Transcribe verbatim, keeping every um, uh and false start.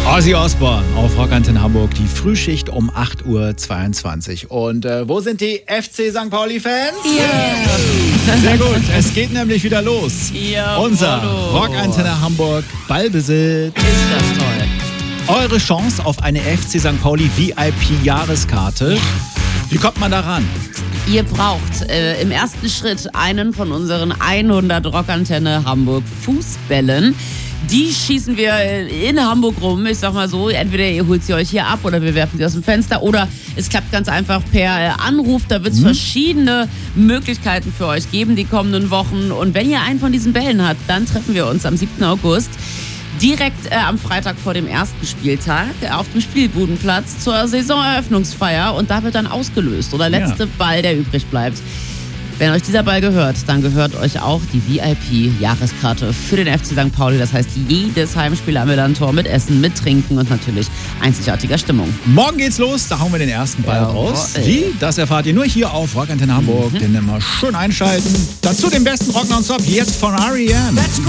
Ozzy Osbourne auf Rockantenne Hamburg, die Frühschicht um acht Uhr zweiundzwanzig. Und äh, wo sind die F C Sankt Pauli-Fans? Yeah. Sehr gut, es geht nämlich wieder los. Ja, Unser Bodo. Rockantenne Hamburg Ballbesitz. Ist das toll. Eure Chance auf eine F C Sankt Pauli V I P-Jahreskarte. Wie kommt man da ran? Ihr braucht äh, im ersten Schritt einen von unseren hundert Rockantenne Hamburg Fußbällen. Die schießen wir in Hamburg rum. Ich sag mal so, entweder ihr holt sie euch hier ab oder wir werfen sie aus dem Fenster oder es klappt ganz einfach per Anruf. Da wird es mhm. verschiedene Möglichkeiten für euch geben die kommenden Wochen. Und wenn ihr einen von diesen Bällen habt, dann treffen wir uns am siebten August direkt äh, am Freitag vor dem ersten Spieltag auf dem Spielbudenplatz zur Saisoneröffnungsfeier. Und da wird dann ausgelöst oder letzte ja. Ball, der übrig bleibt. Wenn euch dieser Ball gehört, dann gehört euch auch die V I P-Jahreskarte für den F C Sankt Pauli. Das heißt, jedes Heimspiel am Millantor mit Essen, mit Trinken und natürlich einzigartiger Stimmung. Morgen geht's los, da hauen wir den ersten Ball ja, raus. ey. Wie? Das erfahrt ihr nur hier auf Rockantenne Hamburg. Mhm. Den immer schön einschalten. Dazu den besten Rock nonstop jetzt von R E M.